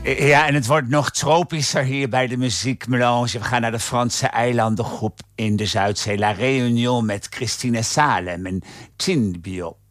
Ja, en het wordt nog tropischer hier bij de muziekmelange. We gaan naar de Franse eilandengroep in de Zuidzee. La Réunion met Christine Salem en Chinbio.